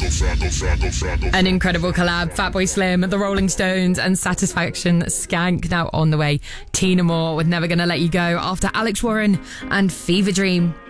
An incredible collab. Fatboy Slim, The Rolling Stones and Satisfaction Skank. Now on the way, Tina Moore with Never Gonna Let You Go after Alex Warren and Fever Dream.